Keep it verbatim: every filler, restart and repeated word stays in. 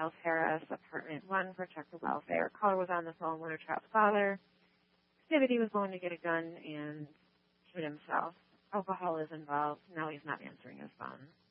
South Harris, apartment one, protective welfare. Caller was on the phone with her trapped father. Stated he was going to get a gun and shoot himself. Alcohol is involved. Now he's not answering his phone.